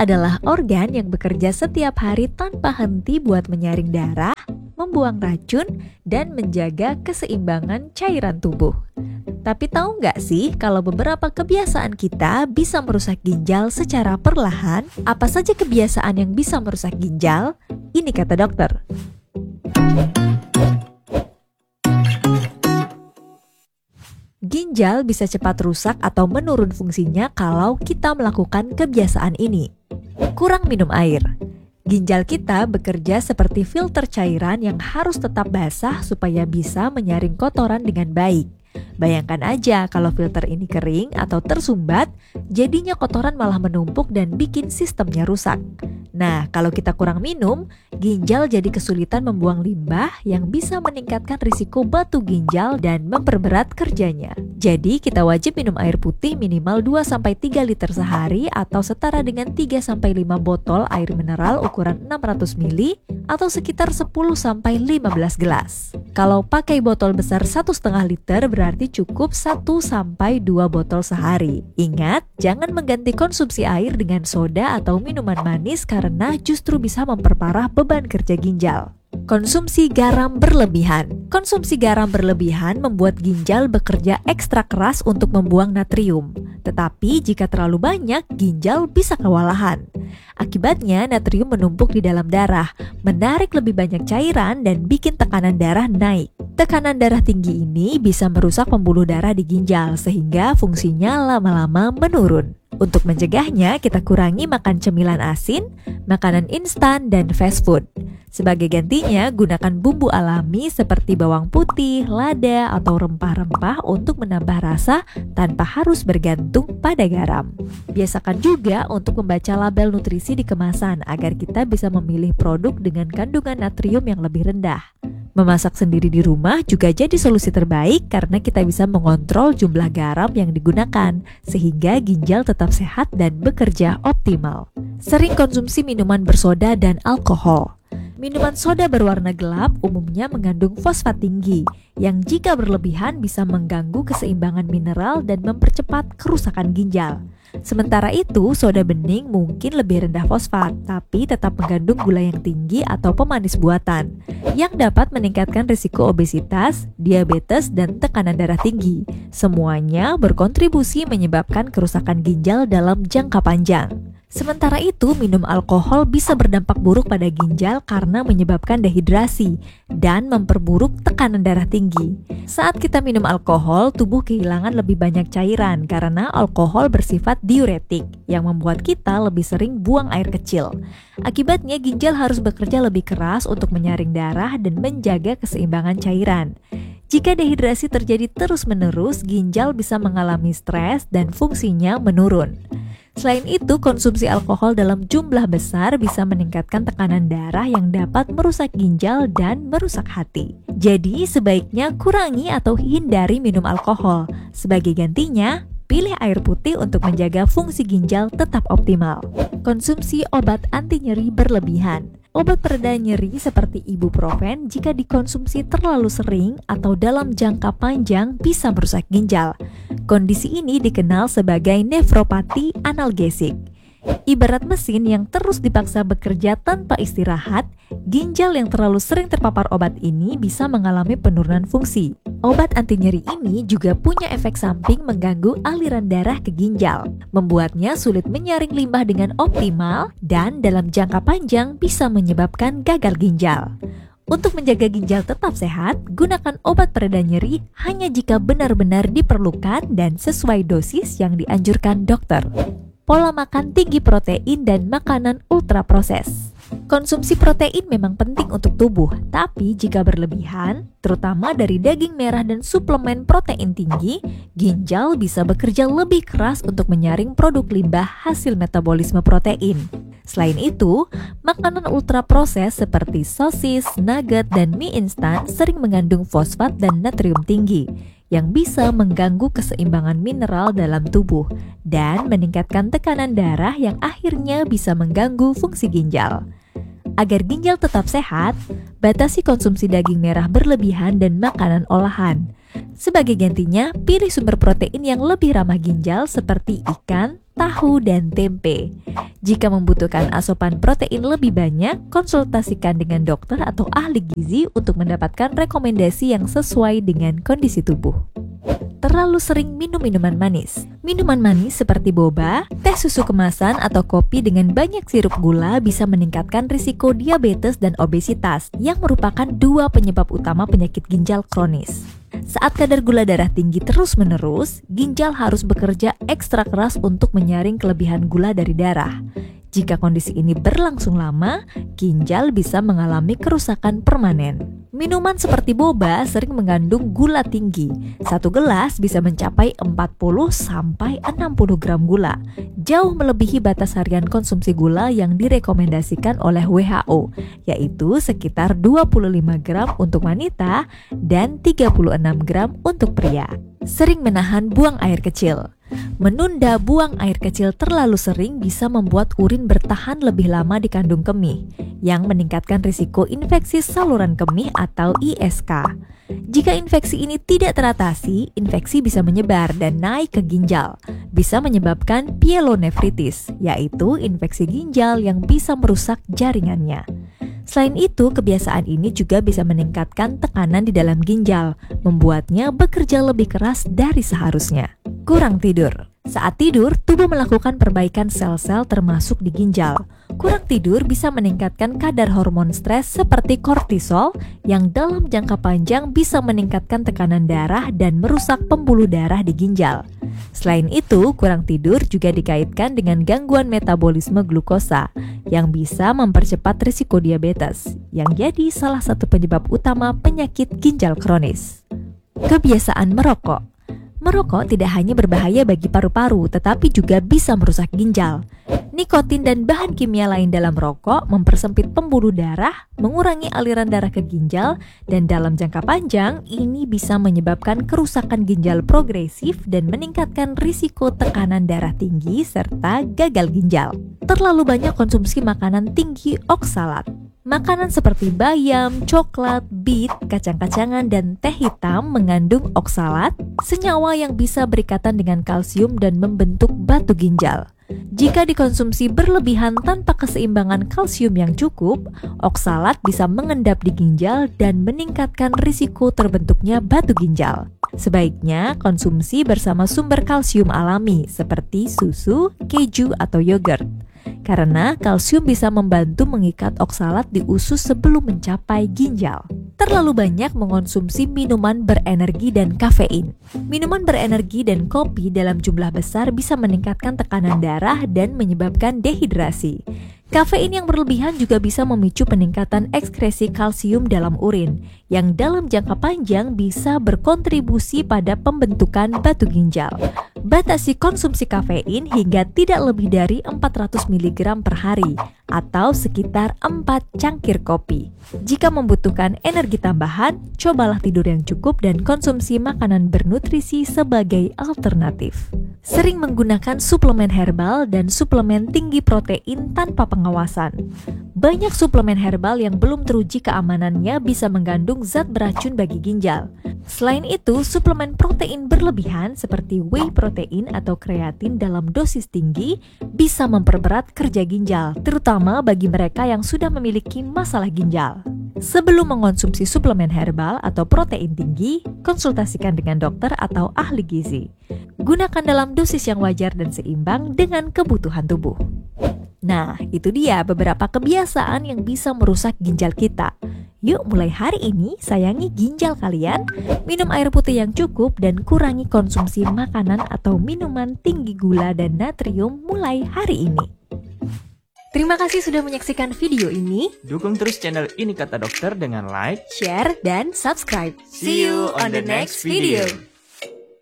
adalah organ yang bekerja setiap hari tanpa henti buat menyaring darah, membuang racun, dan menjaga keseimbangan cairan tubuh. Tapi tahu nggak sih kalau beberapa kebiasaan kita bisa merusak ginjal secara perlahan? Apa saja kebiasaan yang bisa merusak ginjal? Ini kata dokter. Ginjal bisa cepat rusak atau menurun fungsinya kalau kita melakukan kebiasaan ini. Kurang minum air. Ginjal kita bekerja seperti filter cairan yang harus tetap basah supaya bisa menyaring kotoran dengan baik. Bayangkan aja kalau filter ini kering atau tersumbat, jadinya kotoran malah menumpuk dan bikin sistemnya rusak. Nah, kalau kita kurang minum, ginjal jadi kesulitan membuang limbah yang bisa meningkatkan risiko batu ginjal dan memperberat kerjanya. Jadi, kita wajib minum air putih minimal 2-3 liter sehari atau setara dengan 3-5 botol air mineral ukuran 600 ml atau sekitar 10-15 gelas. Kalau pakai botol besar 1,5 liter berarti cukup 1-2 botol sehari. Ingat, jangan mengganti konsumsi air dengan soda atau minuman manis karena justru bisa memperparah beban kerja ginjal. Konsumsi garam berlebihan. Konsumsi garam berlebihan membuat ginjal bekerja ekstra keras untuk membuang natrium. Tetapi jika terlalu banyak, ginjal bisa kewalahan. Akibatnya natrium menumpuk di dalam darah, menarik lebih banyak cairan dan bikin tekanan darah naik. Tekanan darah tinggi ini bisa merusak pembuluh darah di ginjal sehingga fungsinya lama-lama menurun. Untuk mencegahnya, kita kurangi makan cemilan asin, makanan instan, dan fast food. Sebagai gantinya, gunakan bumbu alami seperti bawang putih, lada, atau rempah-rempah untuk menambah rasa tanpa harus bergantung pada garam. Biasakan juga untuk membaca label nutrisi di kemasan agar kita bisa memilih produk dengan kandungan natrium yang lebih rendah. Memasak sendiri di rumah juga jadi solusi terbaik karena kita bisa mengontrol jumlah garam yang digunakan sehingga ginjal tetap sehat dan bekerja optimal. Sering konsumsi minuman bersoda dan alkohol. Minuman soda berwarna gelap umumnya mengandung fosfat tinggi yang jika berlebihan bisa mengganggu keseimbangan mineral dan mempercepat kerusakan ginjal. Sementara itu, soda bening mungkin lebih rendah fosfat, tapi tetap mengandung gula yang tinggi atau pemanis buatan, yang dapat meningkatkan risiko obesitas, diabetes, dan tekanan darah tinggi. Semuanya berkontribusi menyebabkan kerusakan ginjal dalam jangka panjang. Sementara itu, minum alkohol bisa berdampak buruk pada ginjal karena menyebabkan dehidrasi dan memperburuk tekanan darah tinggi. Saat kita minum alkohol, tubuh kehilangan lebih banyak cairan karena alkohol bersifat diuretik yang membuat kita lebih sering buang air kecil. Akibatnya, ginjal harus bekerja lebih keras untuk menyaring darah dan menjaga keseimbangan cairan. Jika dehidrasi terjadi terus-menerus, ginjal bisa mengalami stres dan fungsinya menurun. Selain itu, konsumsi alkohol dalam jumlah besar bisa meningkatkan tekanan darah yang dapat merusak ginjal dan merusak hati. Jadi, sebaiknya kurangi atau hindari minum alkohol. Sebagai gantinya, pilih air putih untuk menjaga fungsi ginjal tetap optimal. Konsumsi obat anti nyeri berlebihan. Obat pereda nyeri seperti ibuprofen jika dikonsumsi terlalu sering atau dalam jangka panjang bisa merusak ginjal. Kondisi ini dikenal sebagai nefropati analgesik. Ibarat mesin yang terus dipaksa bekerja tanpa istirahat, ginjal yang terlalu sering terpapar obat ini bisa mengalami penurunan fungsi. Obat anti nyeri ini juga punya efek samping mengganggu aliran darah ke ginjal, membuatnya sulit menyaring limbah dengan optimal dan dalam jangka panjang bisa menyebabkan gagal ginjal. Untuk menjaga ginjal tetap sehat, gunakan obat pereda nyeri hanya jika benar-benar diperlukan dan sesuai dosis yang dianjurkan dokter. Pola makan tinggi protein dan makanan ultra proses. Konsumsi protein memang penting untuk tubuh, tapi jika berlebihan, terutama dari daging merah dan suplemen protein tinggi, ginjal bisa bekerja lebih keras untuk menyaring produk limbah hasil metabolisme protein. Selain itu, makanan ultra proses seperti sosis, nugget, dan mie instan sering mengandung fosfat dan natrium tinggi yang bisa mengganggu keseimbangan mineral dalam tubuh dan meningkatkan tekanan darah yang akhirnya bisa mengganggu fungsi ginjal. Agar ginjal tetap sehat, batasi konsumsi daging merah berlebihan dan makanan olahan. Sebagai gantinya, pilih sumber protein yang lebih ramah ginjal seperti ikan, tahu, dan tempe. Jika membutuhkan asupan protein lebih banyak, konsultasikan dengan dokter atau ahli gizi untuk mendapatkan rekomendasi yang sesuai dengan kondisi tubuh. Terlalu sering minum minuman manis. Minuman manis seperti boba, teh susu kemasan, atau kopi dengan banyak sirup gula bisa meningkatkan risiko diabetes dan obesitas yang merupakan dua penyebab utama penyakit ginjal kronis. Saat kadar gula darah tinggi terus-menerus, ginjal harus bekerja ekstra keras untuk menyaring kelebihan gula dari darah. Jika kondisi ini berlangsung lama, ginjal bisa mengalami kerusakan permanen. Minuman seperti boba sering mengandung gula tinggi. Satu gelas bisa mencapai 40-60 gram gula, jauh melebihi batas harian konsumsi gula yang direkomendasikan oleh WHO, yaitu sekitar 25 gram untuk wanita dan 36 gram untuk pria. Sering menahan buang air kecil. Menunda buang air kecil terlalu sering bisa membuat urin bertahan lebih lama di kandung kemih, yang meningkatkan risiko infeksi saluran kemih atau ISK. Jika infeksi ini tidak teratasi, infeksi bisa menyebar dan naik ke ginjal, bisa menyebabkan pyelonefritis, yaitu infeksi ginjal yang bisa merusak jaringannya. Selain itu, kebiasaan ini juga bisa meningkatkan tekanan di dalam ginjal, membuatnya bekerja lebih keras dari seharusnya. Kurang tidur. Saat tidur, tubuh melakukan perbaikan sel-sel termasuk di ginjal. Kurang tidur bisa meningkatkan kadar hormon stres seperti kortisol yang dalam jangka panjang bisa meningkatkan tekanan darah dan merusak pembuluh darah di ginjal. Selain itu, kurang tidur juga dikaitkan dengan gangguan metabolisme glukosa yang bisa mempercepat risiko diabetes, yang jadi salah satu penyebab utama penyakit ginjal kronis. Kebiasaan merokok. Merokok tidak hanya berbahaya bagi paru-paru, tetapi juga bisa merusak ginjal. Nikotin dan bahan kimia lain dalam rokok mempersempit pembuluh darah, mengurangi aliran darah ke ginjal, dan dalam jangka panjang ini bisa menyebabkan kerusakan ginjal progresif dan meningkatkan risiko tekanan darah tinggi serta gagal ginjal. Terlalu banyak konsumsi makanan tinggi oksalat. Makanan seperti bayam, coklat, bit, kacang-kacangan, dan teh hitam mengandung oksalat, senyawa yang bisa berikatan dengan kalsium dan membentuk batu ginjal. Jika dikonsumsi berlebihan tanpa keseimbangan kalsium yang cukup, oksalat bisa mengendap di ginjal dan meningkatkan risiko terbentuknya batu ginjal. Sebaiknya konsumsi bersama sumber kalsium alami seperti susu, keju, atau yogurt. Karena kalsium bisa membantu mengikat oksalat di usus sebelum mencapai ginjal. Terlalu banyak mengonsumsi minuman berenergi dan kafein. Minuman berenergi dan kopi dalam jumlah besar bisa meningkatkan tekanan darah dan menyebabkan dehidrasi. Kafein yang berlebihan juga bisa memicu peningkatan ekskresi kalsium dalam urin, yang dalam jangka panjang bisa berkontribusi pada pembentukan batu ginjal. Batasi konsumsi kafein hingga tidak lebih dari 400 mg per hari, atau sekitar 4 cangkir kopi. Jika membutuhkan energi tambahan, cobalah tidur yang cukup dan konsumsi makanan bernutrisi sebagai alternatif. Sering menggunakan suplemen herbal dan suplemen tinggi protein tanpa pengawasan. Banyak suplemen herbal yang belum teruji keamanannya bisa mengandung zat beracun bagi ginjal. Selain itu, suplemen protein berlebihan seperti whey protein atau kreatin dalam dosis tinggi bisa memperberat kerja ginjal, terutama bagi mereka yang sudah memiliki masalah ginjal. Sebelum mengonsumsi suplemen herbal atau protein tinggi, konsultasikan dengan dokter atau ahli gizi. Gunakan dalam dosis yang wajar dan seimbang dengan kebutuhan tubuh. Nah, itu dia beberapa kebiasaan yang bisa merusak ginjal kita. Yuk mulai hari ini sayangi ginjal kalian, minum air putih yang cukup dan kurangi konsumsi makanan atau minuman tinggi gula dan natrium mulai hari ini. Terima kasih sudah menyaksikan video ini. Dukung terus channel Ini Kata Dokter dengan like, Share, dan subscribe. See you on the next video.